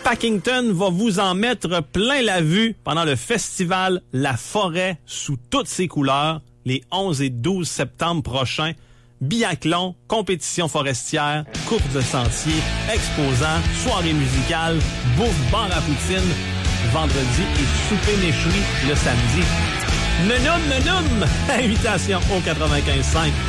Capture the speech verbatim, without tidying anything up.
Packington va vous en mettre plein la vue pendant le festival La Forêt sous toutes ses couleurs, les onze et douze septembre prochains. Biathlon, compétition forestière, course de sentier, exposants, soirée musicale, bouffe bar à poutine, vendredi et souper méchoui le samedi. Menoum, menoum! Invitation au quatre-vingt-quinze cinq.